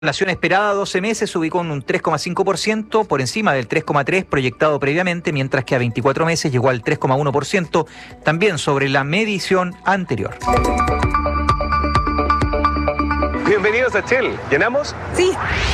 La inflación esperada a 12 meses se ubicó en un 3,5%, por encima del 3,3% proyectado previamente, mientras que a 24 meses llegó al 3,1%, también sobre la medición anterior. Bienvenidos a Shell. ¿Llenamos? Sí.